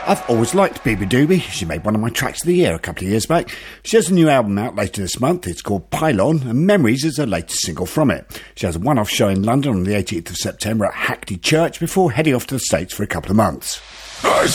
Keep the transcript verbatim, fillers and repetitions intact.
I've always liked Biba Doobie. She made one of my tracks of the year a couple of years back. She has a new album out later this month. It's called Pylon, and Memories is her latest single from it. She has a one-off show in London on the eighteenth of September at Hackney Church before heading off to the States for a couple of months. I